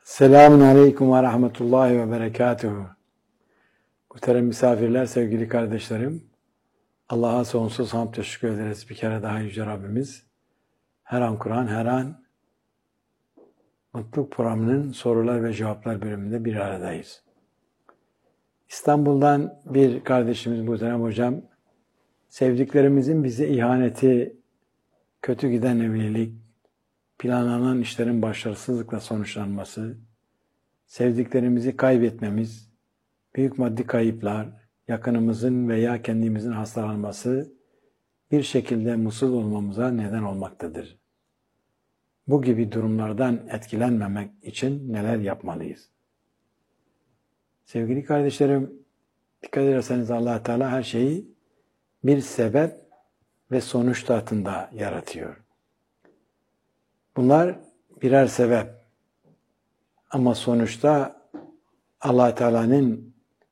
Selamun Aleyküm ve Rahmetullahi ve Berekatuhu. Muhterem misafirler, sevgili kardeşlerim. Allah'a sonsuz hamd teşekkür ederiz bir kere daha Yüce Rabbimiz. Her an Kur'an, her an Mutluluk Programı'nın sorular ve cevaplar bölümünde bir aradayız. İstanbul'dan bir kardeşimiz muhterem hocam, sevdiklerimizin bize ihaneti, kötü giden evlilik, planlanan işlerin başarısızlıkla sonuçlanması, sevdiklerimizi kaybetmemiz, büyük maddi kayıplar, yakınımızın veya kendimizin hastalanması bir şekilde mutsuz olmamıza neden olmaktadır. Bu gibi durumlardan etkilenmemek için neler yapmalıyız? Sevgili kardeşlerim, dikkat ederseniz Allah Teala her şeyi bir sebep ve sonuç tahtında yaratıyor. Bunlar birer sebep. Ama sonuçta Allah Teala'nın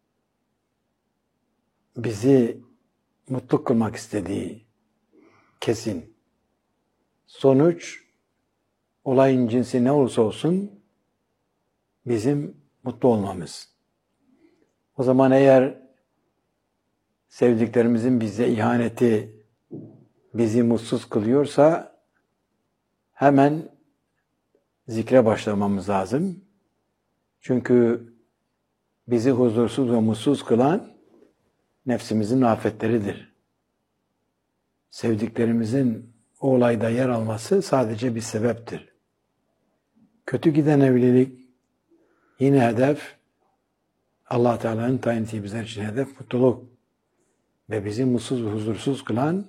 bizi mutlu kılmak istediği kesin. Sonuç, olayın cinsi ne olursa olsun bizim mutlu olmamız. O zaman eğer sevdiklerimizin bize ihaneti bizi mutsuz kılıyorsa hemen zikre başlamamız lazım. Çünkü bizi huzursuz ve mutsuz kılan nefsimizin afetleridir. Sevdiklerimizin o olayda yer alması sadece bir sebeptir. Kötü giden evlilik yine hedef, Allah Teala'nın tayin ettiği bizler için hedef mutluluk ve bizi mutsuz ve huzursuz kılan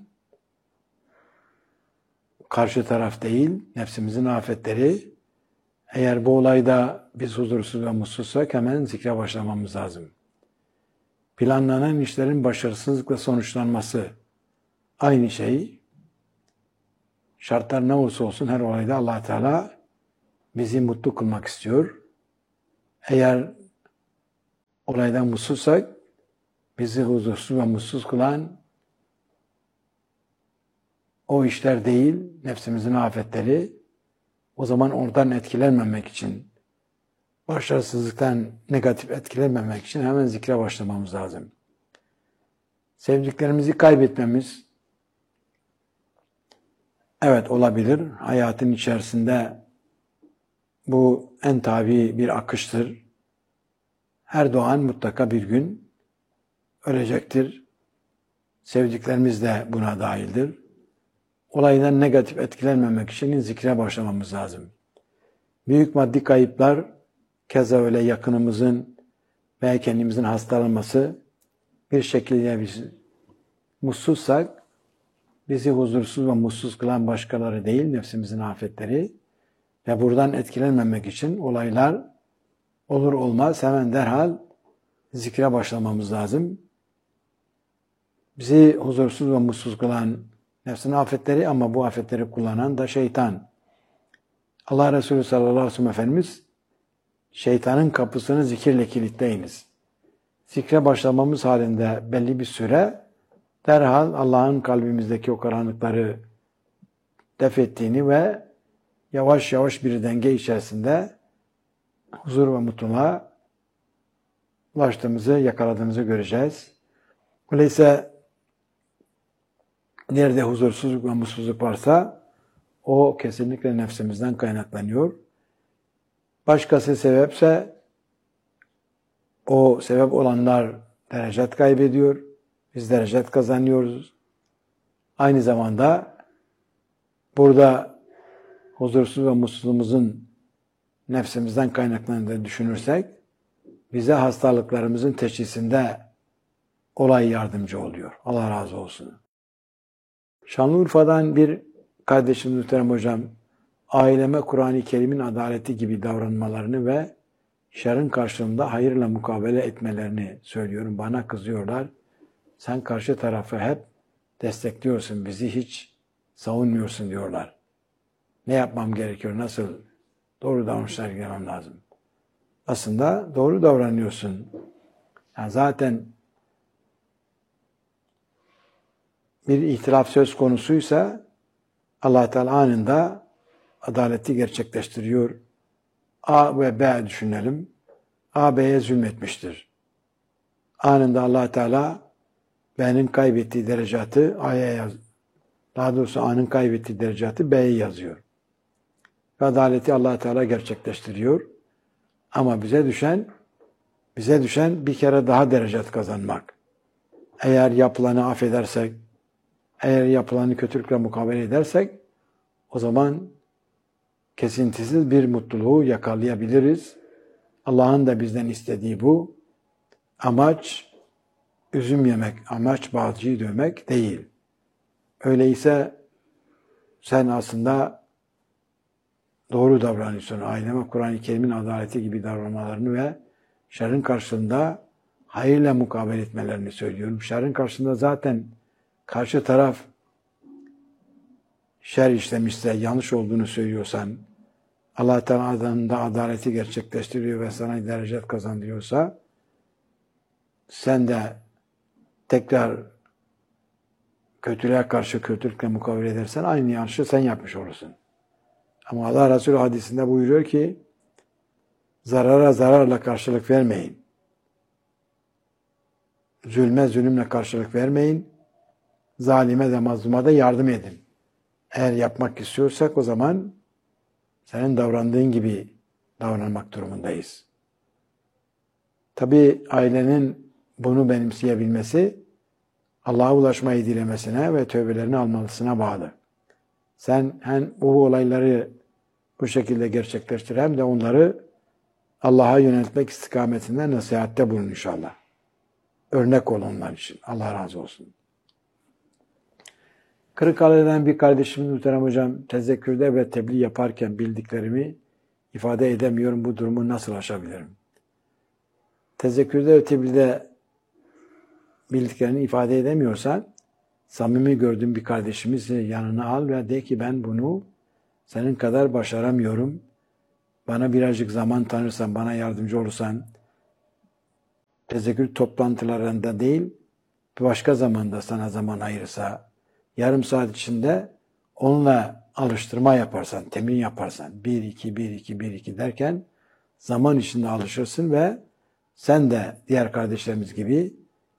karşı taraf değil, nefsimizin afetleri. Eğer bu olayda biz huzursuz ve mutsuzsak hemen zikre başlamamız lazım. Planlanan işlerin başarısızlıkla sonuçlanması aynı şey. Şartlar ne olursa olsun her olayda Allah Teala bizi mutlu kılmak istiyor. Eğer olaydan mutsuzsak bizi huzursuz ve mutsuz kılan o işler değil, nefsimizin afetleri. O zaman oradan etkilenmemek için, başarısızlıktan negatif etkilenmemek için hemen zikre başlamamız lazım. Sevdiklerimizi kaybetmemiz, evet olabilir. Hayatın içerisinde bu en tabii bir akıştır. Her doğan mutlaka bir gün ölecektir. Sevdiklerimiz de buna dahildir. Olaydan negatif etkilenmemek için zikre başlamamız lazım. Büyük maddi kayıplar, keza öyle yakınımızın veya kendimizin hastalanması bir şekilde biz mutsuzsak bizi huzursuz ve mutsuz kılan başkaları değil, nefsimizin afetleri ve buradan etkilenmemek için olaylar olur olmaz hemen derhal zikre başlamamız lazım. Bizi huzursuz ve mutsuz kılan nefsin afetleri ama bu afetleri kullanan da şeytan. Allah Resulü sallallahu aleyhi ve sellem Efendimiz şeytanın kapısını zikirle kilitleyiniz. Zikre başlamamız halinde belli bir süre derhal Allah'ın kalbimizdeki o karanlıkları def ettiğini ve yavaş yavaş bir denge içerisinde huzur ve mutluluğa ulaştığımızı, yakaladığımızı göreceğiz. Öyleyse nerede huzursuzluk ve mutsuzluk varsa o kesinlikle nefsimizden kaynaklanıyor. Başkası sebepse o sebep olanlar derecet kaybediyor. Biz derecet kazanıyoruz. Aynı zamanda burada huzursuz ve mutsuzluğumuzun nefsimizden kaynaklandığını düşünürsek bize hastalıklarımızın teşhisinde olay yardımcı oluyor. Allah razı olsun. Şanlıurfa'dan bir kardeşimiz muhterem hocam, aileme Kur'an-ı Kerim'in adaleti gibi davranmalarını ve şerrin karşılığında hayırla mukabele etmelerini söylüyorum. Bana kızıyorlar. Sen karşı tarafı hep destekliyorsun, bizi hiç savunmuyorsun diyorlar. Ne yapmam gerekiyor, nasıl doğru davranışlar sergilemem lazım? Aslında doğru davranıyorsun. Yani zaten bir ihtilaf söz konusuysa Allah Teala anında adaleti gerçekleştiriyor. A ve B düşünelim. A, B'ye zulmetmiştir. Anında Allah Teala B'nin kaybettiği derecatı A'ya yaz. Daha doğrusu A'nın kaybettiği derecatı B'ye yazıyor. Ve adaleti Allah Teala gerçekleştiriyor. Ama bize düşen bir kere daha derecat kazanmak. Eğer yapılanı affedersek, eğer yapılanı kötülükle mukabele edersek, o zaman kesintisiz bir mutluluğu yakalayabiliriz. Allah'ın da bizden istediği bu. Amaç üzüm yemek, amaç bağcıyı dövmek değil. Öyleyse sen aslında doğru davranıyorsun. Aileme Kur'an-ı Kerim'in adaleti gibi davranmalarını ve şerrin karşılığında hayırla mukabele etmelerini söylüyorum. Şerrin karşılığında zaten karşı taraf şer işlemişse, yanlış olduğunu söylüyorsan, Allah Teala adında adaleti gerçekleştiriyor ve sana derecet kazandırıyorsa, sen de tekrar kötülüğe karşı kötülükle mukabele edersen aynı yanlışı sen yapmış olursun. Ama Allah Resulü hadisinde buyuruyor ki, zarara zararla karşılık vermeyin. Zulme zulümle karşılık vermeyin. Zalime de mazluma da yardım edin. Eğer yapmak istiyorsak o zaman senin davrandığın gibi davranmak durumundayız. Tabii ailenin bunu benimseyebilmesi Allah'a ulaşmayı dilemesine ve tövbelerini almasına bağlı. Sen hem bu olayları bu şekilde gerçekleştir hem de onları Allah'a yöneltmek istikametinde nasihatte bulun inşallah. Örnek ol onlar için. Allah razı olsun. Kırıkkale'den bir kardeşimiz Muhterem Hocam, tezekkürde ve tebliğ yaparken bildiklerimi ifade edemiyorum. Bu durumu nasıl aşabilirim? Tezekkürde ve tebliğde bildiklerini ifade edemiyorsan, samimi gördüğün bir kardeşimizi yanına al ve de ki ben bunu senin kadar başaramıyorum. Bana birazcık zaman tanırsan, bana yardımcı olursan, tezekkür toplantılarında değil, başka zamanda sana zaman ayırırsa, yarım saat içinde onunla alıştırma yaparsan, temrin yaparsan, 1-2 derken zaman içinde alışırsın ve sen de diğer kardeşlerimiz gibi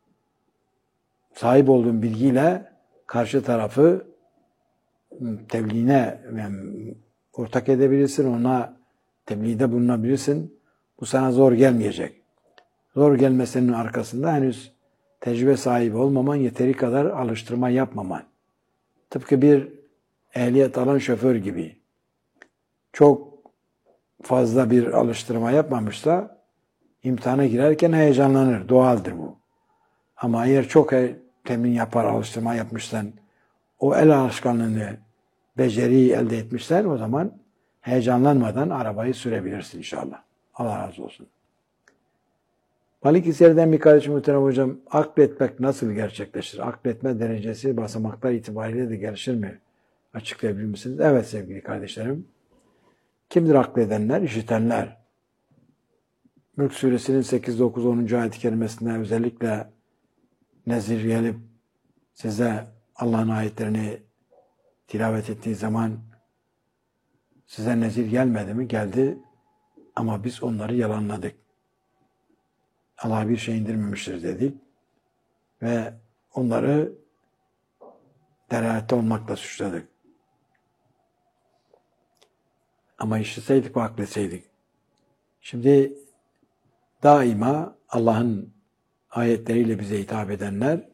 sahip olduğun bilgiyle karşı tarafı tebliğine ortak edebilirsin, ona tebliğde bulunabilirsin. Bu sana zor gelmeyecek. Zor gelmesinin arkasında henüz tecrübe sahibi olmaman, yeteri kadar alıştırma yapmaman. Tıpkı bir ehliyet alan şoför gibi. Çok fazla bir alıştırma yapmamışsa imtihana girerken heyecanlanır. Doğaldır bu. Ama eğer çok temin yapar, alıştırma yapmışsan, o el alışkanlığını, beceriyi elde etmişsen o zaman heyecanlanmadan arabayı sürebilirsin inşallah. Allah razı olsun. Balıkesir'den bir kardeşim Muhterem Hocam, akletmek nasıl gerçekleşir? Akletme derecesi basamaklar itibariyle de gelişir mi? Açıklayabilir misiniz? Evet sevgili kardeşlerim. Kimdir akledenler? İşitenler. Mülk Suresinin 8, 9, 10. ayet-i kerimesinde özellikle nezir gelip size Allah'ın ayetlerini tilavet ettiği zaman size nezir gelmedi mi? Geldi ama biz onları yalanladık. Allah bir şey indirmemiştir dedik ve onları delalette olmakla suçladık. Ama işitseydik ve akletseydik. Şimdi daima Allah'ın ayetleriyle bize hitap edenler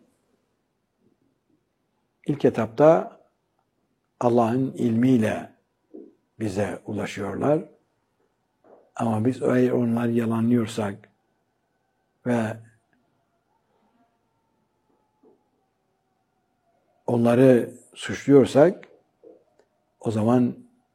ilk etapta Allah'ın ilmiyle bize ulaşıyorlar. Ama biz eğer onları yalanlıyorsak ve onları suçluyorsak o zaman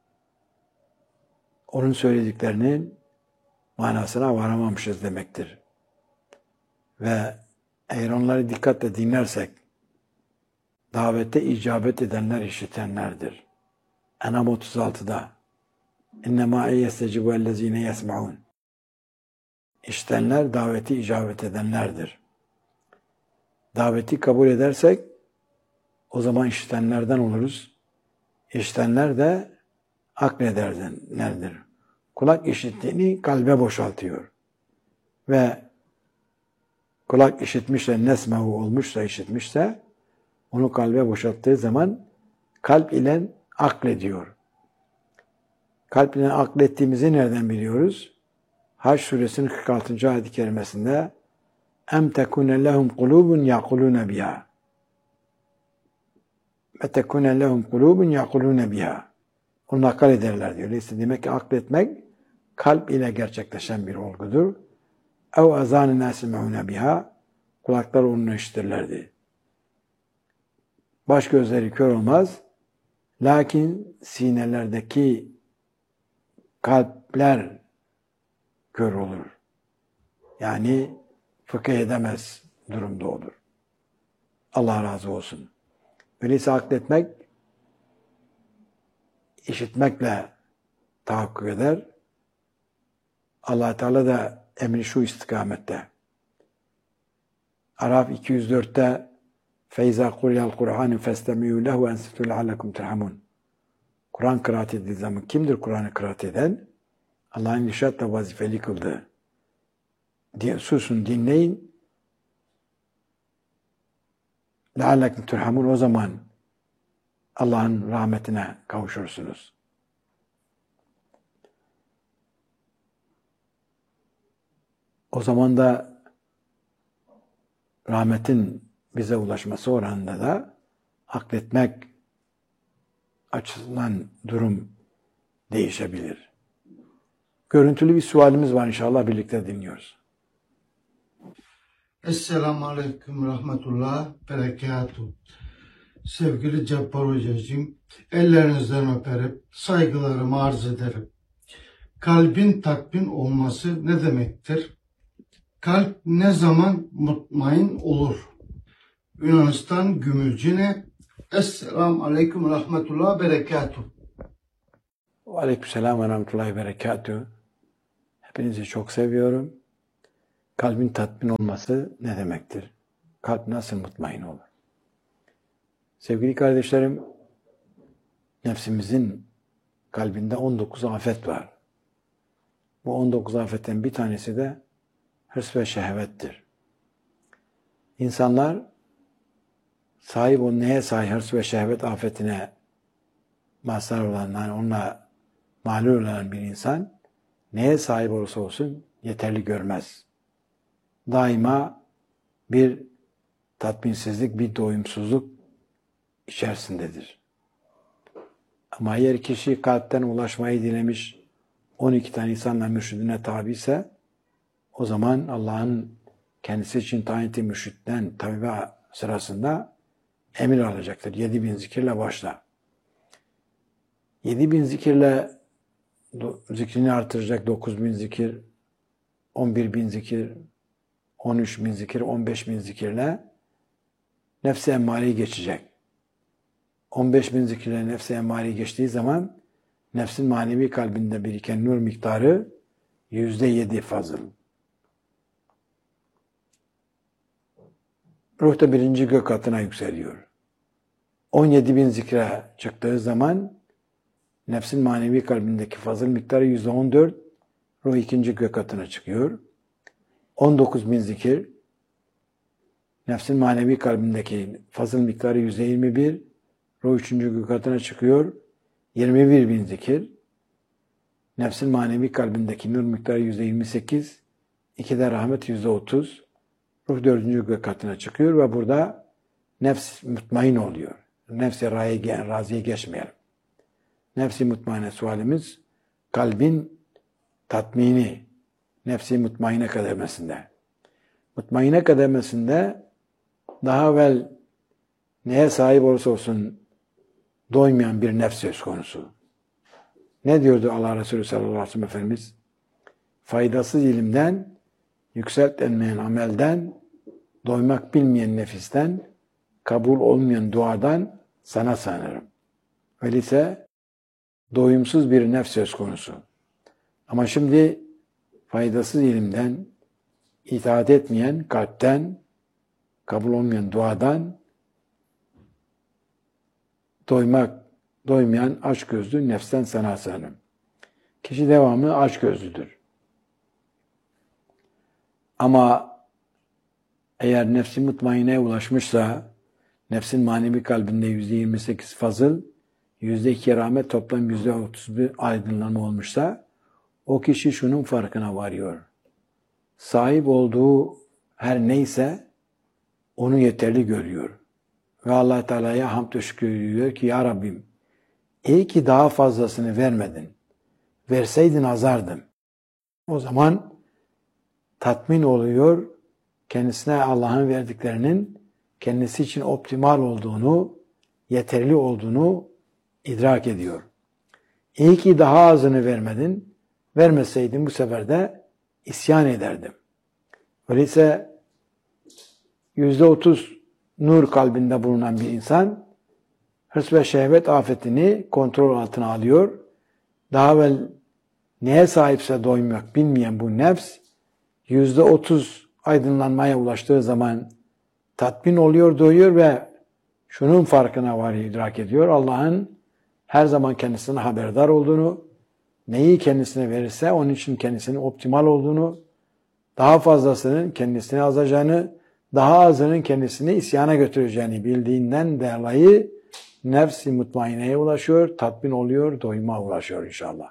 onun söylediklerinin manasına varamamışız demektir. Ve eğer onları dikkatle dinlersek davette icabet edenler işitenlerdir. En'am 36'da İnnemâ yestecibu ellezîne yesma'un. İşitenler daveti icabet edenlerdir. Daveti kabul edersek o zaman işitenlerden oluruz. İşitenler de akledenlerdir. kulak işittiğini kalbe boşaltıyor. Ve kulak işitmişse, nesmehu olmuşsa, işitmişse, onu kalbe boşalttığı zaman kalp ile aklediyor. Kalp ile aklettiğimizi nereden biliyoruz? Hac suresinin 46. ayet-i kerimesinde em tekune lehum kulubun yaquluna biha ve tekune lehum kulubun yaquluna biha. Onu nakal ederler diyor. İşte demek ki akletmek kalp ile gerçekleşen bir olgudur. Ev azanın esme'une biha, kulaklar onu işitirlerdi. Baş gözleri kör olmaz. Lakin sinelerdeki kalpler kör olur. Yani fıkıh edemez durumda olur. Allah razı olsun. Öyleyse akletmek, işitmekle tahakkuk eder. Allah Teala da emri şu istikamette. Araf 204'te فَاِذَا قُرِيَ الْقُرْآنِ فَاسْتَمِعُوا لَهُ وَاَنْسِتُوا لَعَلَّكُمْ تُرْحَمُونَ. Kur'an kıraat edildiği zaman kimdir Kur'an'ı kıraat eden? Allah'ın irşatla vazifeli kıldığı. Susun, dinleyin. لَعَلَّكُمْ تُرْحَمُونَ. O zaman Allah'ın rahmetine kavuşursunuz. O zaman da rahmetin bize ulaşması oranında da akletmek açısından durum değişebilir. Görüntülü bir sualimiz var, inşallah birlikte dinliyoruz. Esselamu Aleyküm Rahmetullah Berekatuhu. Sevgili Cabbar Hocacığım, ellerinizden öperim, saygılarımı arz ederim. Kalbin tatmin olması ne demektir? Kalp ne zaman mutmain olur? Yunanistan Gümülcine. Esselamu Aleyküm Rahmetullah Berekatuhu. Aleykümselam ve rahmetullahi berekatuhu. Hepinizi çok seviyorum. Kalbin tatmin olması ne demektir? Kalp nasıl mutmain olur? Sevgili kardeşlerim, nefsimizin kalbinde 19 afet var. Bu 19 afetten bir tanesi de hırs ve şehvettir. İnsanlar sahip o neye sahip, hırs ve şehvet afetine mazhar olan, yani onunla mağlul olan bir insan neye sahip olursa olsun yeterli görmez. Daima bir tatminsizlik, bir doyumsuzluk içerisindedir. Ama eğer kişi kalpten ulaşmayı dilemiş 12 tane insanla mürşidine tabi ise o zaman Allah'ın kendisi için tayin ettiği mürşitten tabibe sırasında emir alacaktır. 7000 zikirle başla. 7000 zikirle zikrini artıracak, 9000 zikir, 11.000 zikir, 13.000 zikir, 15.000 zikirle nefs-i emmareyi geçecek. 15.000 zikirle nefs-i emmareyi geçtiği zaman nefsin manevi kalbinde biriken nur miktarı %7 fazıl. Ruh da 1. gök katına yükseliyor. 17.000 zikre çıktığı zaman nefsin manevi kalbindeki fazıl miktarı %14, ruh 2. gök katına çıkıyor. 19.000 zikir, nefsin manevi kalbindeki fazıl miktarı %21, ruh 3. gök katına çıkıyor. 21.000 zikir, nefsin manevi kalbindeki nur miktarı %28, 2 de rahmet %30, ruh 4. gök katına çıkıyor ve burada nefs mutmain oluyor. Nefs-i raziye geçmeyelim. Nefs-i mutmaine sualimiz, kalbin tatmini, nefs-i mutmaine kademesinde. Mutmaine kademesinde daha evvel neye sahip olursa olsun doymayan bir nefs söz konusu. Ne diyordu Allah Resulü sallallahu aleyhi ve sellem Efendimiz? Faydasız ilimden, yükseltmeyen amelden, doymak bilmeyen nefisten, kabul olmayan duadan sana sığınırım. Öyleyse doyumsuz bir nefs söz konusu. Ama şimdi faydasız ilimden, itaat etmeyen kalpten, kabul olmayan duadan, doymayan açgözlü nefsten sana sığınırım. Kişi devamlı açgözlüdür. Ama eğer nefsi mutmaineye ulaşmışsa, nefsin manevi kalbinde %28 fazıl, %2 rahmet, toplam %31 aydınlanma olmuşsa, o kişi şunun farkına varıyor. Sahip olduğu her neyse onu yeterli görüyor. Ve Allah Teala'ya hamd ve şükür ediyor ki ya Rabbim iyi ki daha fazlasını vermedin. Verseydin azardım. O zaman tatmin oluyor. Kendisine Allah'ın verdiklerinin kendisi için optimal olduğunu, yeterli olduğunu idrak ediyor. İyi ki daha azını vermedin. Vermeseydin bu sefer de isyan ederdim. Öyleyse %30 nur kalbinde bulunan bir insan hırs ve şehvet afetini kontrol altına alıyor. Daha evvel neye sahipse doymak bilmeyen bu nefs %30 aydınlanmaya ulaştığı zaman tatmin oluyor, doyuyor ve şunun farkına varıyor, idrak ediyor. Allah'ın her zaman kendisine haberdar olduğunu, neyi kendisine verirse onun için kendisinin optimal olduğunu, daha fazlasının kendisine azacağını, daha azının kendisini isyana götüreceğini bildiğinden dolayı nefs-i mutmaineye ulaşıyor, tatmin oluyor, doyuma ulaşıyor inşallah.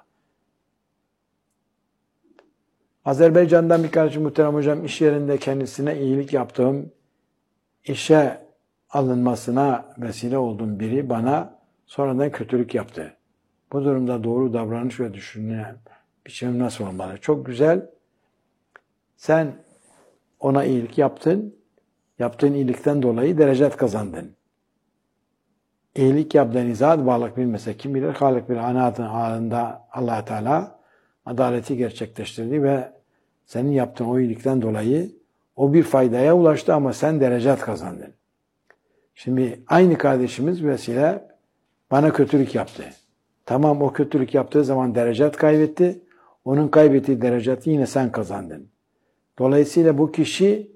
Azerbaycan'dan bir kardeşim muhterem hocam, iş yerinde kendisine iyilik yaptığım, işe alınmasına vesile olduğum biri bana sonradan kötülük yaptı. Bu durumda doğru davranış ve düşünme biçimim nasıl olmalı? Çok güzel. Sen ona iyilik yaptın. Yaptığın iyilikten dolayı derecet kazandın. İyilik yaptığın izah bağlılık bilmese kim bilir? Halik bir anatın halinde Allah Teala adaleti gerçekleştirdi ve senin yaptığın o iyilikten dolayı o bir faydaya ulaştı ama sen derecet kazandın. Şimdi aynı kardeşimiz vesile bana kötülük yaptı. Tamam, o kötülük yaptığı zaman derecet kaybetti. Onun kaybettiği dereceti yine sen kazandın. Dolayısıyla bu kişi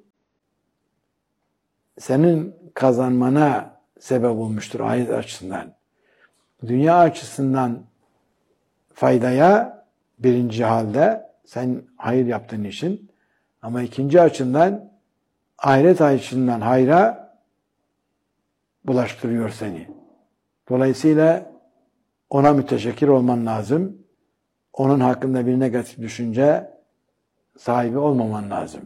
senin kazanmana sebep olmuştur ahiret açısından. Dünya açısından faydaya birinci halde sen hayır yaptığın için, ama ikinci açıdan ahiret açısından hayra bulaştırıyor seni. Dolayısıyla ona müteşekkir olman lazım. Onun hakkında bir negatif düşünce sahibi olmaman lazım.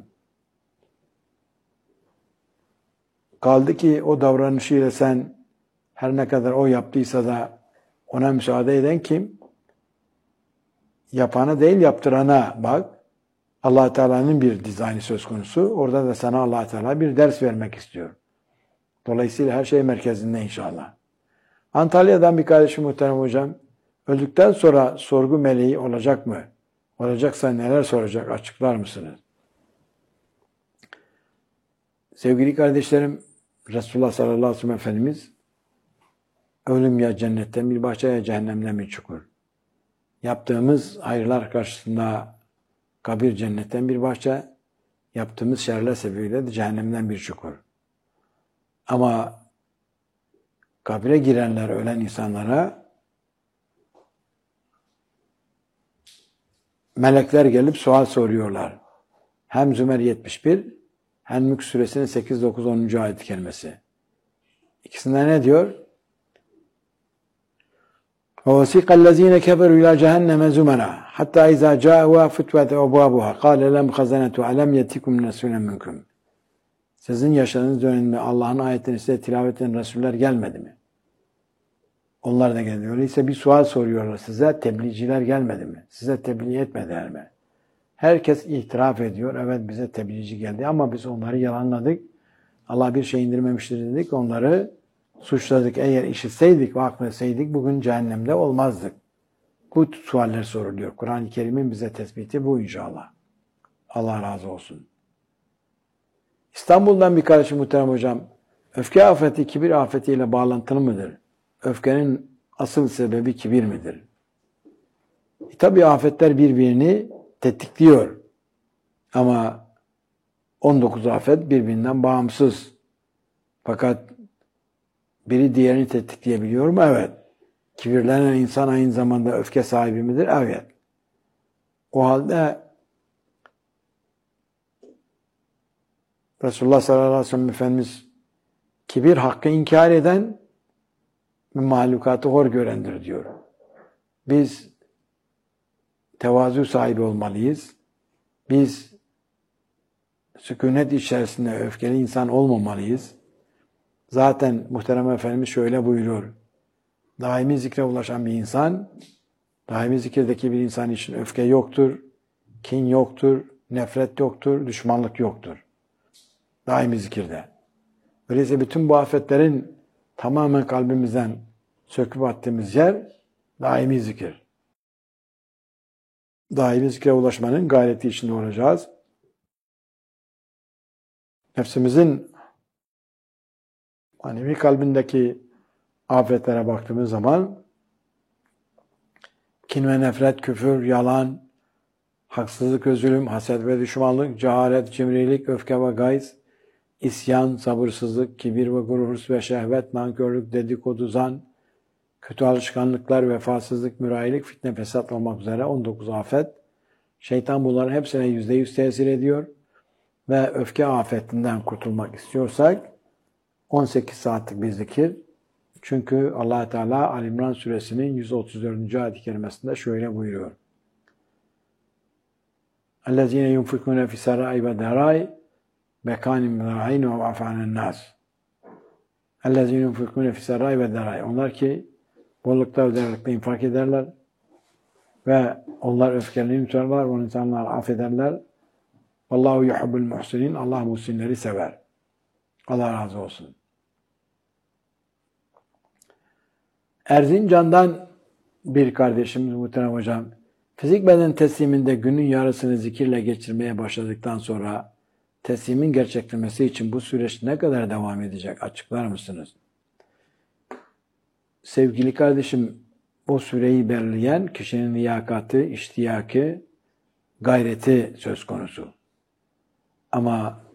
Kaldı ki o davranışıyla sen her ne kadar o yaptıysa da ona müsaade eden kim? Yapana değil, yaptırana bak. Allah Teala'nın bir dizaynı söz konusu. Orada da sana Allah Teala bir ders vermek istiyor. Dolayısıyla her şey merkezinde inşallah. Antalya'dan bir kardeşim muhterem hocam, öldükten sonra sorgu meleği olacak mı? Olacaksa neler soracak? Açıklar mısınız? Sevgili kardeşlerim, Resulullah sallallahu aleyhi ve sellem Efendimiz, ölüm ya cennetten bir bahçe ya cehennemden bir çukur. Yaptığımız hayırlar karşısında kabir cennetten bir bahçe, yaptığımız şerler sebebiyle de cehennemden bir çukur. Ama kabire girenler, ölen insanlara melekler gelip sual soruyorlar. Hem Zümer 71, hem Mülk Suresinin 8, 9, 10. ayet-i kerimesi. İkisinde ne diyor? وَوَسِيقَ الَّذ۪ينَ كَفَرُوا اِلَى جَهَنَّمَ زُمَرًا حَتَّى اِذَا جَاءُوا فُتْوَتْ اَبْوَابُهَا قَالَ لَمْ خَزَنَةُ أَلَمْ يَتِكُمْ رَسُولًا مِنْكُمْ. Sizin yaşadığınız dönemde Allah'ın ayetlerini size tilavet eden Resuller gelmedi mi? Onlar da geldi. Öyleyse bir sual soruyorlar size. Tebliğciler gelmedi mi? Size tebliğ etmediler mi? Herkes itiraf ediyor. Evet, bize tebliğci geldi ama biz onları yalanladık. Allah bir şey indirmemiştir dedik. Onları suçladık. Eğer işitseydik ve akletseydik bugün cehennemde olmazdık. Bu sualler soruluyor. Kur'an-ı Kerim'in bize tespiti bu inşallah. Allah razı olsun. İstanbul'dan bir kardeşim muhterem hocam, öfke afeti kibir afetiyle bağlantılı mıdır? Öfkenin asıl sebebi kibir midir? Tabii afetler birbirini tetikliyor. Ama 19 afet birbirinden bağımsız. Fakat biri diğerini tetikleyebiliyor mu? Evet. Kibirlenen insan aynı zamanda öfke sahibi midir? Evet. O halde Resulullah sallallahu aleyhi ve sellem Efendimiz kibir hakkı inkar eden mahlukatı hor görendir diyor. Biz tevazu sahibi olmalıyız. Biz sükunet içerisinde öfkeli insan olmamalıyız. Zaten muhterem Efendimiz şöyle buyuruyor. Daimi zikre ulaşan bir insan, daimi zikirdeki bir insan için öfke yoktur, kin yoktur, nefret yoktur, düşmanlık yoktur. Daimi zikirde. Öyleyse bütün bu afetlerin tamamen kalbimizden söküp attığımız yer daimi zikir. Daimi zikre ulaşmanın gayreti içinde olacağız. Nefsimizin manevi kalbindeki afetlere baktığımız zaman kin ve nefret, küfür, yalan, haksızlık ve zulüm, haset ve düşmanlık, cehalet, cimrilik, öfke ve gayz, isyan, sabırsızlık, kibir ve gurur, hırs ve şehvet, nankörlük, dedikodu, zan, kötü alışkanlıklar, vefasızlık, mürayilik, fitne, fesat olmak üzere 19 afet. Şeytan bunların hepsine %100 tesir ediyor. Ve öfke afetinden kurtulmak istiyorsak 18 saatlik bir zikir. Çünkü Allah Teala Ali İmran suresinin 134. ayet-i kerimesinde şöyle buyuruyor. اَلَّذ۪ينَ يُنْفِقُونَ فِي سَرَّاءِ وَدَرَاءِ مَكَانٍ مِنَ وَعَفَ عَنِ النَّاسِ اَلَّذ۪ينَ يُنْفِقُونَ فِي سَرَّاءِ وَدَرَاءِ Onlar ki bollukta ve dernekte infak ederler ve onlar öfkelerini yutarlar, o insanları affederler. Vallahu yuhibbul muhsinin. Allah muhsinleri sever. Allah razı olsun. Erzincan'dan bir kardeşimiz muhterem hocam, fizik beden tesliminde günün yarısını zikirle geçirmeye başladıktan sonra teslimin gerçekleşmesi için bu süreç ne kadar devam edecek? Açıklar mısınız? Sevgili kardeşim, o süreyi belirleyen kişinin liyakatı, iştiyakı, gayreti söz konusu. Ama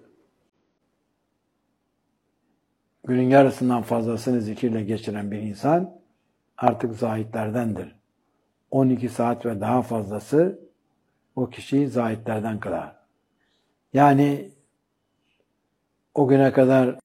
günün yarısından fazlasını zikirle geçiren bir insan artık zahitlerdendir. 12 saat ve daha fazlası o kişiyi zahitlerden kılar. Yani o güne kadar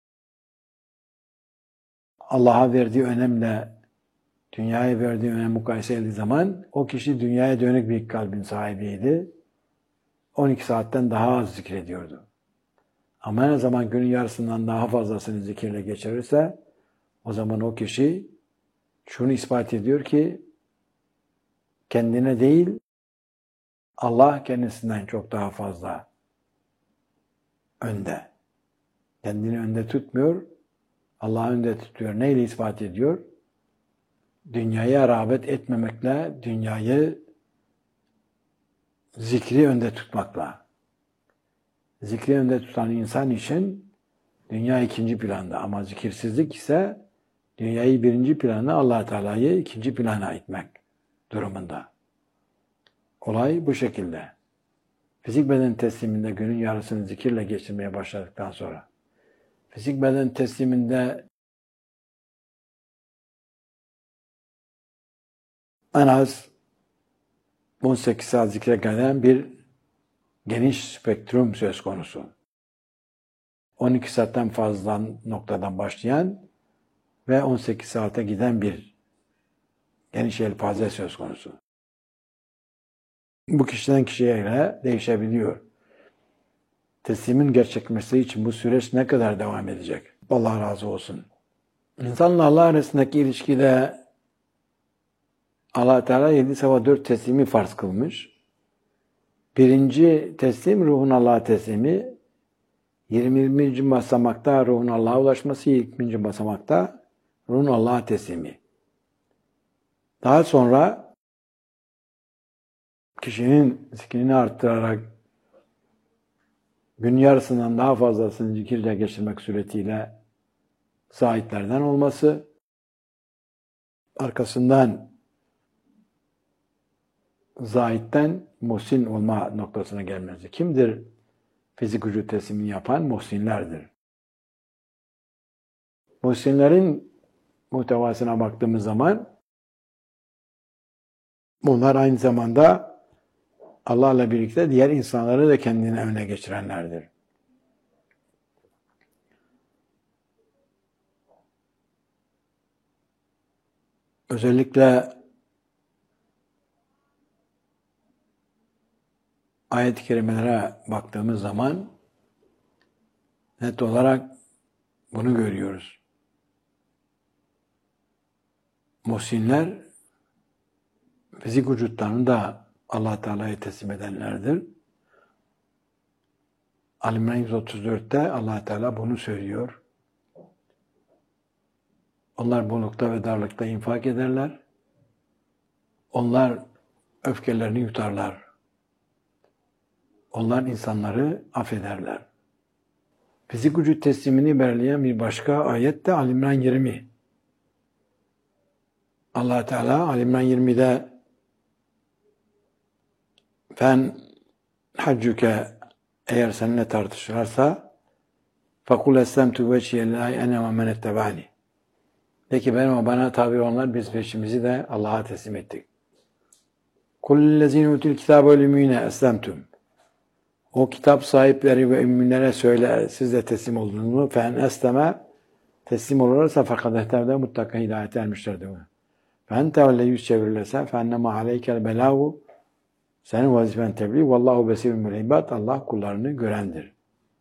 Allah'a verdiği önemle dünyaya verdiği önem mukayese edildiği zaman o kişi dünyaya dönük bir kalbin sahibiydi. 12 saatten daha az zikrediyordu. Ama ne zaman günün yarısından daha fazlasını zikirle geçirirse o zaman o kişi şunu ispat ediyor ki kendine değil Allah kendisinden çok daha fazla önde. Kendini önde tutmuyor, Allah'ı önde tutuyor. Neyle ispat ediyor? Dünyaya rağbet etmemekle, dünyayı zikri önde tutmakla. Zikri önde tutan insan için dünya ikinci planda ama zikirsizlik ise dünyayı birinci plana, Allah Teala'yı ikinci plana itmek durumunda. Olay bu şekilde. Fizik beden tesliminde günün yarısını zikirle geçirmeye başladıktan sonra, fizik beden tesliminde en az 18 saat zikre gelen bir geniş spektrum söz konusu. 12 saatten fazla noktadan başlayan ve 18 saate giden bir geniş yelpaze söz konusu. Bu kişiden kişiye göre değişebiliyor. Teslimin gerçekleşmesi için bu süreç ne kadar devam edecek? Allah razı olsun. İnsanla Allah arasındaki ilişkide Allah Teala 7 sabah 4 teslimi farz kılmış. Birinci teslim ruhun Allah'a teslimi. 20. basamakta ruhun Allah'a ulaşması, 20. basamakta ruhun Allah'a teslimi. Daha sonra kişinin zikrini arttırarak gün yarısından daha fazlasını zikirle geçirmek suretiyle zahitlerden olması, arkasından zahitten muhsin olma noktasına gelmesi. Kimdir fizik vücut teslimini yapan? Muhsinlerdir. Muhsinlerin muhtevasına baktığımız zaman bunlar aynı zamanda Allah'la birlikte diğer insanları da kendine öne geçirenlerdir. Özellikle ayet-i kerimelere baktığımız zaman net olarak bunu görüyoruz. Muhsinler fizik vücutlarını da Allah Teala'ya teslim edenlerdir. Ali-İmran 134'te Allah Teala bunu söylüyor. Onlar bollukta ve darlıkta infak ederler. Onlar öfkelerini yutarlar. Onlar insanları affederler. Fizik vücut teslimini belirleyen bir başka ayet de Ali-İmran 20. Allah Teala Ali-İmran 20'de fen haccüke eğer seninle tartışırlarsa فَقُلْ اَسْلَمْتُ وَجْهِيَ اللّٰهِ اَنَا وَمَنْ اتَّبَعَنِي De ki benim bana tabi olanlar biz peşimizi de Allah'a teslim ettik. قُلْ الَّذ۪ينَ اُتُوا الْكِتَابَ وَالْاُمِّينَ اَسْلَمْتُمْ O kitap sahipleri ve ümminlere söyle siz de teslim oldunuz mu? فَاَنْ اَسْلَمَ teslim olurlarsa fakat ehterde mutlaka hidayete ermişlerdir. فَاَنْ تَوَلَّ yüz çevirirlerse فَاَنَّمَا عَلَيْكَ الْبَلَاغُ senin vazifen tebliğ. Vallahu besirun bil ibad. Allah kullarını görendir.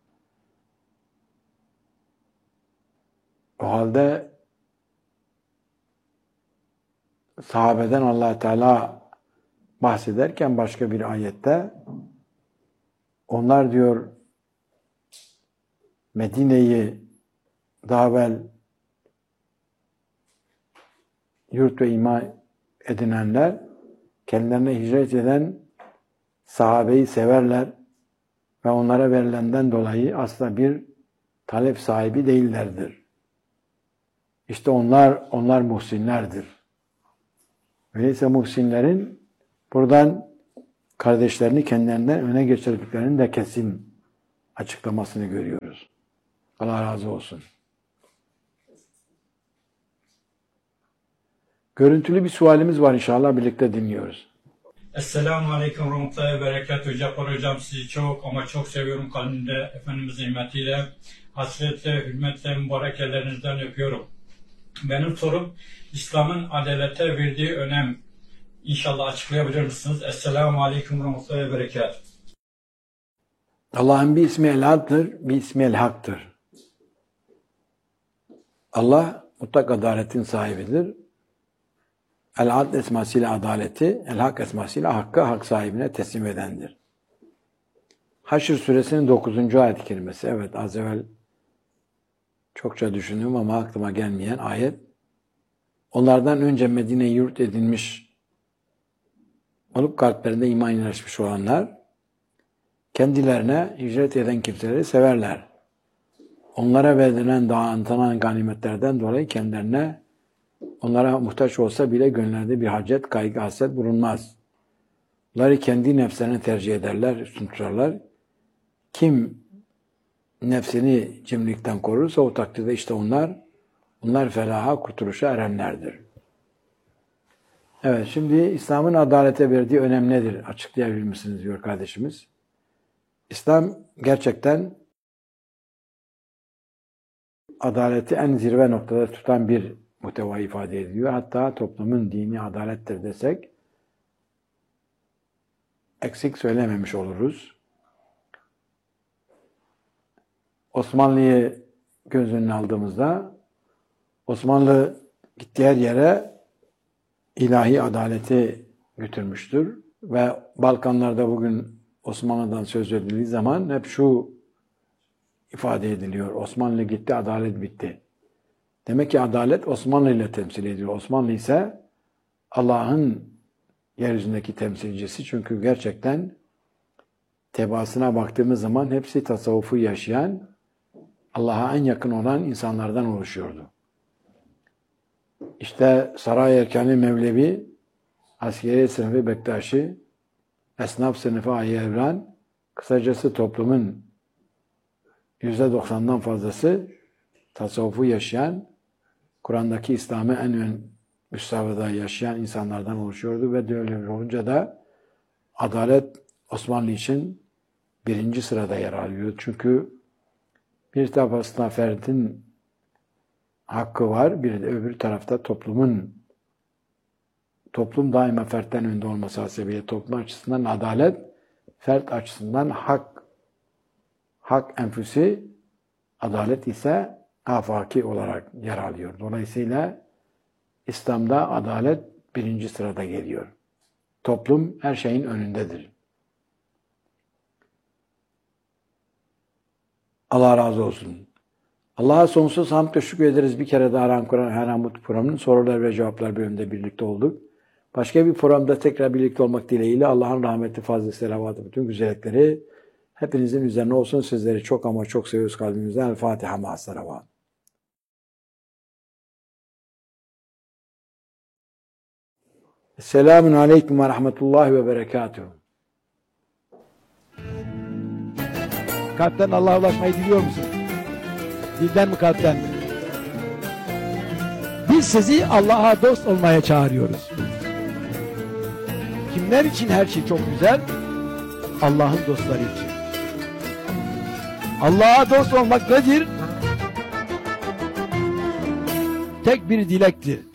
O halde sahabeden Allah Teala bahsederken başka bir ayette onlar diyor Medine'yi daha evvel yurt ve ima edinenler kendilerine hicret eden sahabeyi severler ve onlara verilenden dolayı asla bir talep sahibi değillerdir. İşte onlar muhsinlerdir. Öyleyse muhsinlerin buradan kardeşlerini kendilerinden öne geçirdiklerinin de kesin açıklamasını görüyoruz. Allah razı olsun. Görüntülü bir sualimiz var inşallah birlikte dinliyoruz. Esselamu Aleyküm ve Rahmetullahi ve Berekatuhu. Cappar Hocam sizi çok ama çok seviyorum kalbimde Efendimiz nimetiyle. Hasretle, hürmetle, mübarek ellerinizden öpüyorum. Benim sorum İslam'ın adalete verdiği önem. İnşallah açıklayabilir misiniz? Esselamu Aleyküm ve Rahmetullahi ve Berekatuhu. Allah'ın bir ismi El-Ad'dır, bir ismi El-Hak'tır. Allah mutlak adaletin sahibidir. El-Adl esmasıyla adaleti, El-Hak esmasıyla hakkı hak sahibine teslim edendir. Haşr suresinin 9. ayet-i kerimesi. Evet az evvel çokça düşündüm ama aklıma gelmeyen ayet. Onlardan önce Medine'yi yurt edinmiş olup kalplerinde iman yerleşmiş olanlar kendilerine hicret eden kimseleri severler. Onlara verilen dağıtılan ganimetlerden dolayı kendilerine onlara muhtaç olsa bile gönüllerinde bir hacet, kaygı, haset bulunmaz. Bunları kendi nefslerine tercih ederler, üstün tutarlar. Kim nefsini cimrilikten korursa o takdirde işte onlar felaha, kurtuluşa erenlerdir. Evet, şimdi İslam'ın adalete verdiği önem nedir? Açıklayabilir misiniz diyor kardeşimiz. İslam gerçekten adaleti en zirve noktada tutan bir muhteva ifade ediyor. Hatta toplumun dini adalettir desek eksik söylememiş oluruz. Osmanlı'yı göz önüne aldığımızda Osmanlı gittiği her yere ilahi adaleti götürmüştür ve Balkanlarda bugün Osmanlı'dan söz edildiği zaman hep şu ifade ediliyor. Osmanlı gitti, adalet bitti. Demek ki adalet Osmanlı ile temsil ediyor. Osmanlı ise Allah'ın yeryüzündeki temsilcisi. Çünkü gerçekten tebaasına baktığımız zaman hepsi tasavvufu yaşayan, Allah'a en yakın olan insanlardan oluşuyordu. İşte Saray Erkanı Mevlevi, Askeri sınıfı Bektaşi, Esnaf sınıfı Ayı Evran, kısacası toplumun %90'dan fazlası tasavvufu yaşayan, Kur'an'daki İslam'ı en ön müstevada yaşayan insanlardan oluşuyordu ve öyle olunca da adalet Osmanlı için birinci sırada yer alıyor. Çünkü bir tarafta ferdin hakkı var, bir de öbür tarafta toplum daima fertten önde olması hasebiyle toplum açısından adalet, fert açısından hak enfüsi, adalet ise afaki olarak yer alıyor. Dolayısıyla İslam'da adalet birinci sırada geliyor. Toplum her şeyin önündedir. Allah razı olsun. Allah'a sonsuz hamd ve şükür ederiz. Bir kere daha Kur'an Haramut programının sorular ve cevaplar bölümünde birlikte olduk. Başka bir programda tekrar birlikte olmak dileğiyle Allah'ın rahmeti, fazla selavatı, bütün güzellikleri hepinizin üzerine olsun. Sizleri çok ama çok seviyoruz kalbimizden. El Fatiha ma'as-salavat. Selamun aleyküm ve rahmetullahi ve berekatuhu. Kalpten Allah'a ulaşmayı diliyor musun? Dilden mi kalpten mi? Biz sizi Allah'a dost olmaya çağırıyoruz. Kimler için her şey çok güzel? Allah'ın dostları için. Allah'a dost olmak nedir? Tek bir dilektir.